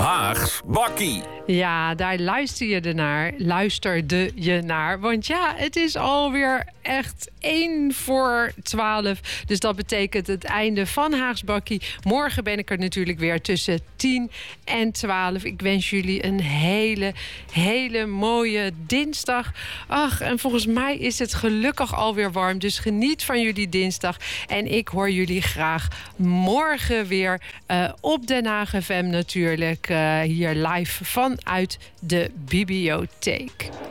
Haags Bakkie. Ja, daar luisterde je naar. Want ja, het is alweer echt 11:45. Dus dat betekent het einde van Haags Bakkie. Morgen ben ik er natuurlijk weer tussen 10 en 12. Ik wens jullie een hele mooie dinsdag. Ach, en volgens mij is het gelukkig alweer warm. Dus geniet van jullie dinsdag. En ik hoor jullie graag morgen weer op Den Haag FM natuurlijk. Hier live vanuit de bibliotheek.